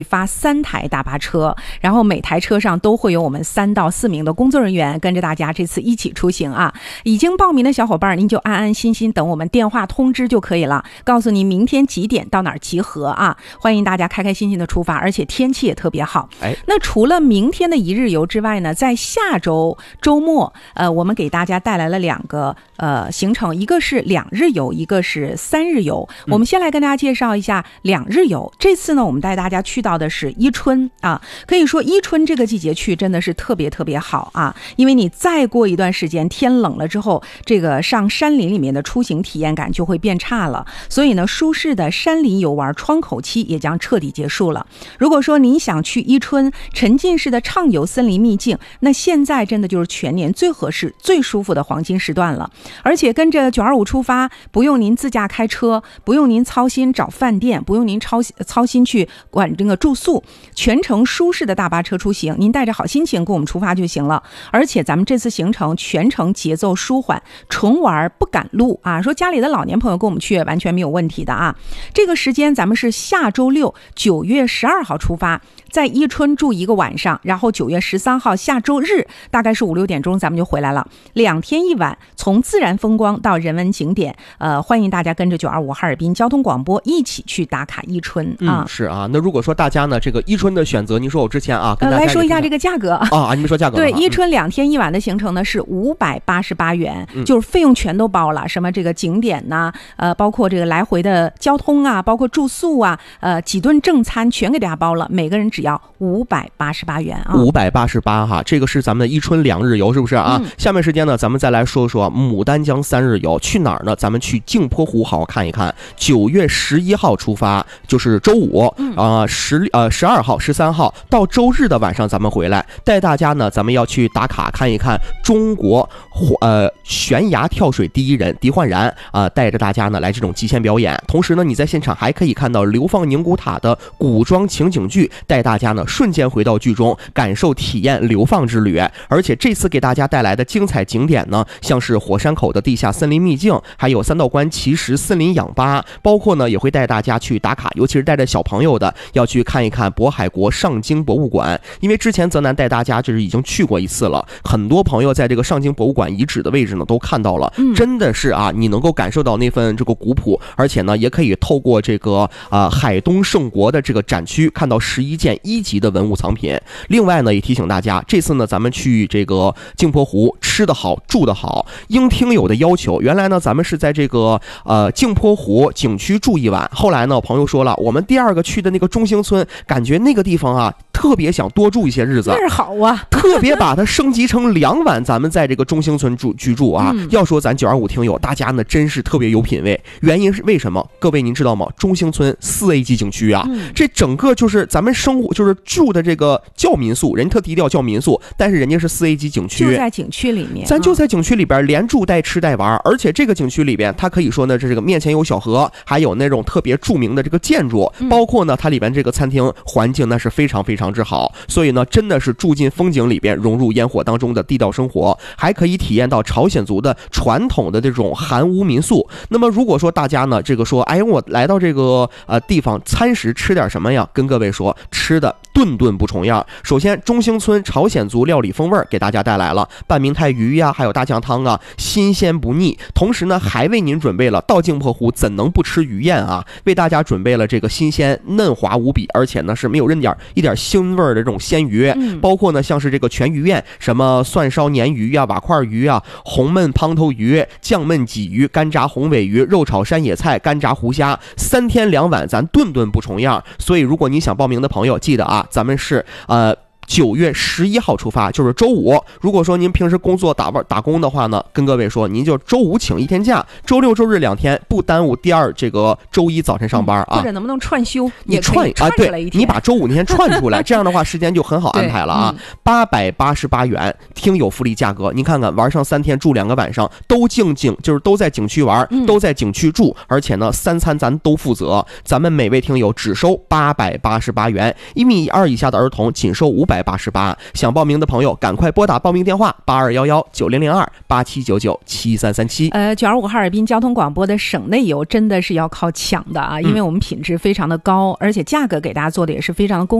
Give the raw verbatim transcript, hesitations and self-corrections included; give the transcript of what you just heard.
发三台大巴车，然后每台车上都会有我们三到四名的工作人员跟着大家这次一起出行啊。已经报名的小伙伴您就安安心心等我们电话通知就可以了，告诉你明天几点到哪儿集合啊。欢迎大家开开心心的出发，而且天气也特别好。 哎， 那除了明天的一日游之外呢，在下周周末呃，我们给大家带来了两个呃行程，一个是两日游，一个是三日游。我们先来跟大家介绍一下两日游。这次呢，我们带大家去到的是伊春啊，可以说伊春这个季节去真的是特别特别好啊，因为你再过一段时间天冷了之后，这个上山林里面的出行体验感就会变差了，所以呢，舒适的山林游玩窗口期也将彻底结束了。如果说您想去伊春沉浸式的畅游森林秘境，那现在真的就是全年最合适最舒服的黄金时段了。而且跟着九二五出发，不用您自驾开车，不用您操心找饭店，不用您操操心去管这个住宿，全程舒适的大巴车出行，您带着好心情跟我们出发就行了。而且咱们这次行程全程节奏舒缓，纯玩不赶路啊！说家里的老年朋友跟我们去完全没有问题的啊。这个时间咱们是下周六九月十二号出发，在伊春住一个晚上，然后九月十三号下周日大概是五六点钟咱们就回来了，两天一晚，从自然风光到人文景点，呃，欢迎大家跟着九二五哈尔滨交通广播一起去打卡伊春啊。 嗯，是啊。那如果说大家呢这个伊春的选择，您说我之前啊跟大家、 呃、来说一下这个价格啊，你们说价格对，伊春两天一晚的行程呢是五百八十八元、 嗯， 就是费用全都包了，什么这个景点呐、啊，呃，包括这个来回的交通啊，包括住宿啊，呃，几顿正餐全给大家包了，每个人只要五百八十八元啊， 五百八十八哈，这个是咱们的伊春两日游，是不是啊、嗯？下面时间呢，咱们再来说说牡丹江三日游，去哪儿呢？咱们去镜泊湖好好看一看。九月十一号出发，就是周五啊，十呃十二号、十三号到周日的晚上，咱们回来带大家呢，咱们要去打卡看一看中国呃悬崖跳水第一人狄焕然啊、呃，带着大家呢来这种极限表演。同时呢，你在现场还可以看到流放宁古塔的古装情景剧，带大家呢瞬间回到剧中，感受体验流放之旅。而且这次给大家带来的精彩景点呢，像是火山口的地下森林秘境，还有三道关奇石森林氧吧，包括呢也会带大家去打卡，尤其是带着小朋友的要去看一看渤海国上京博物馆。因为之前泽南带大家就是已经去过一次了，很多朋友在这个上京博物馆遗址的位置呢都看到了，真的是啊，你能够感受到那份这个古朴，而且呢也可以透过这个啊、呃、海东圣国的这个展区看到十一件一级的文物藏品。另外呢也提醒大家，这次呢咱们去这个镜泊湖吃得好住得好，应听友的要求，原来呢咱们是在这个呃镜泊湖景区住一晚，后来呢朋友说了，我们第二个去的那个中兴村，感觉那个地方啊特别想多住一些日子， 那儿好啊， 特别把它升级成两晚，咱们在这个中兴村住居住啊、嗯。要说咱九二五听友，大家呢真是特别有品位。原因是为什么？各位您知道吗？中兴村四 A 级景区啊、嗯，这整个就是咱们生活就是住的这个叫民宿，人特低调叫民宿，但是人家是四 A 级景区， 就在景区里面， 咱就在景区里边连住带吃带玩，而且这个景区里边，它可以说呢，这个面前有小河，还有那种特别著名的这个建筑，包括呢它里边这个餐厅环境那是非常非常之好，所以呢真的是住进风景里边，融入烟火当中的地道生活，还可以体验到朝鲜族的传统的这种韩屋民宿。那么如果说大家呢这个说，哎，我来到这个呃地方餐食吃点什么呀？跟各位说，吃的顿顿不重样。首先中兴村朝鲜族料理风味给大家带来了半明太鱼呀，还有大酱汤啊，新鲜不腻。同时呢还为您准备了到镜泊湖怎能不吃鱼宴啊，为大家准备了这个新鲜嫩滑无比，而且呢是没有任点一点腥味的这种鲜鱼、嗯、包括呢像是这个全鱼宴，什么蒜烧鲶鱼啊、瓦块鱼啊、红焖胖头鱼、酱焖鲫鱼、干炸红尾鱼、肉炒山野菜、干炸湖虾，三天两晚咱顿顿不重样。所以如果你想报名的朋友记得啊，咱们是呃九月十一号出发，就是周五。如果说您平时工作打打工的话呢，跟各位说，您就周五请一天假，周六周日两天，不耽误第二这个周一早晨上班啊。 或者能不能串休？ 你串啊， 对，你把周五那天串出来，这样的话时间就很好安排了啊。八百八十八元，听友福利价格，您看看，玩上三天住两个晚上，都景景就是都在景区玩，都在景区住，而且呢三餐咱都负责，咱们每位听友只收八百八十八元，一米二以下的儿童仅收五百。 百八十八。想报名的朋友赶快拨打报名电话八二幺幺九零零二八七九九七三三七。 呃，九二五哈尔滨交通广播的省内游真的是要靠抢的啊，因为我们品质非常的高，而且价格给大家做的也是非常的公